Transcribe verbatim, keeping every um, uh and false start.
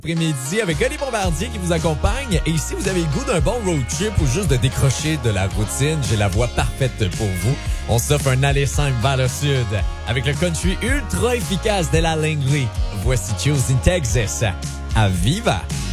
Après-midi avec Oli Bombardier qui vous accompagne. Et si vous avez le goût d'un bon road trip ou juste de décrocher de la routine, j'ai la voie parfaite pour vous. On s'offre un aller simple vers le sud avec le country ultra efficace de la Langley. Voici Choose in Texas. À Viva!